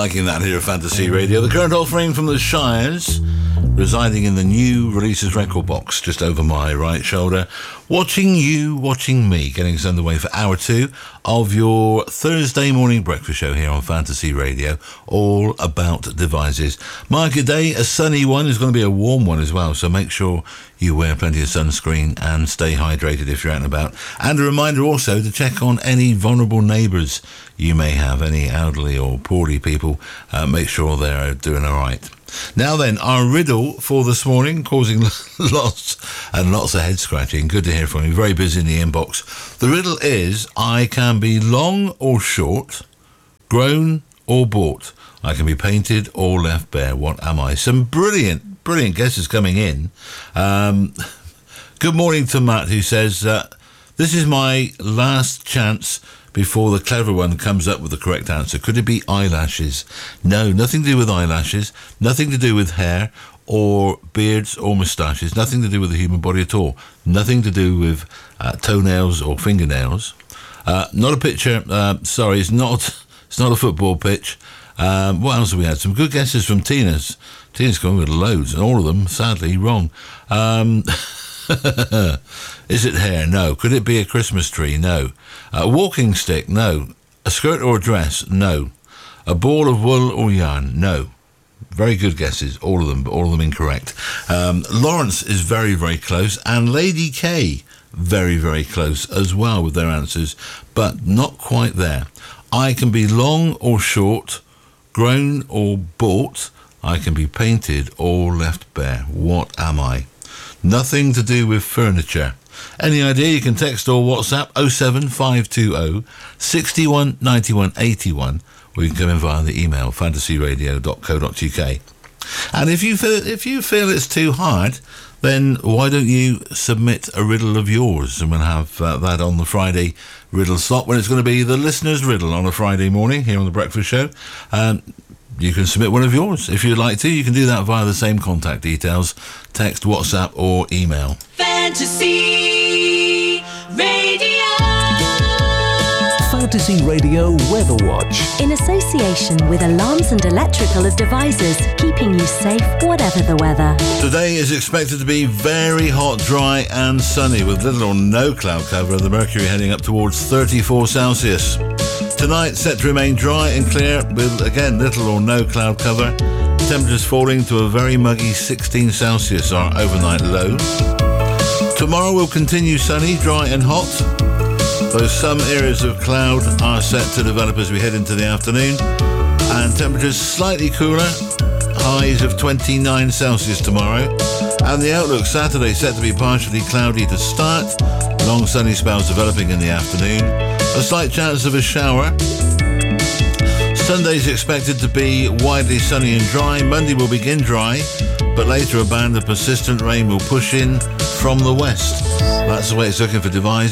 liking that here at Fantasy Radio. The current offering from the Shires, residing in the new releases record box just over my right shoulder. Watching you, watching me, getting us underway for hour 2 of your Thursday morning breakfast show here on Fantasy Radio, all about devices. Mark your day, a sunny one is going to be a warm one as well, so make sure you wear plenty of sunscreen and stay hydrated if you're out and about. And a reminder also to check on any vulnerable neighbours you may have, any elderly or poorly people. Make sure they're doing all right. Now then, our riddle for this morning, causing lots and lots of head scratching. Good to hear from you. Very busy in the inbox. The riddle is, I can be long or short, grown or bought. I can be painted or left bare. What am I? Some brilliant guesses coming in. Good morning to Matt, who says, this is my last chance before the clever one comes up with the correct answer. Could it be eyelashes? No, nothing to do with eyelashes, nothing to do with hair or beards or moustaches, nothing to do with the human body at all, nothing to do with toenails or fingernails. Not a picture, sorry, it's not a football pitch. What else have we had? Some good guesses from Tina's going with loads, and all of them, sadly, wrong. Is it hair? No. Could it be a Christmas tree? No. A walking stick? No. A skirt or a dress? No. A ball of wool or yarn? No. Very good guesses, all of them, but all of them incorrect. Lawrence is very, very close, and Lady K, very, very close as well with their answers, but not quite there. I can be long or short, grown or bought. I can be painted or left bare. What am I? Nothing to do with furniture. Any idea? You can text or WhatsApp 07520 61 91 81, or you can come in via the email fantasyradio.co.uk. And if you feel it's too hard, then why don't you submit a riddle of yours, and we'll have that on the Friday riddle slot, when it's going to be the listener's riddle on a Friday morning here on the Breakfast Show. You can submit one of yours if you'd like to. You can do that via the same contact details: text, WhatsApp or email. Fantasy Radio. Fantasy Radio Weather Watch, in association with Alarms and Electrical Devices, keeping you safe whatever the weather. Today is expected to be very hot, dry and sunny with little or no cloud cover, the mercury heading up towards 34 Celsius. Tonight set to remain dry and clear with, again, little or no cloud cover. Temperatures falling to a very muggy 16 Celsius, our overnight low. Tomorrow will continue sunny, dry and hot, though some areas of cloud are set to develop as we head into the afternoon. And temperatures slightly cooler, highs of 29 Celsius tomorrow. And the outlook Saturday set to be partially cloudy to start, long sunny spells developing in the afternoon. A slight chance of a shower. Sunday's expected to be widely sunny and dry. Monday will begin dry, but later a band of persistent rain will push in from the west. That's the way it's looking for devices.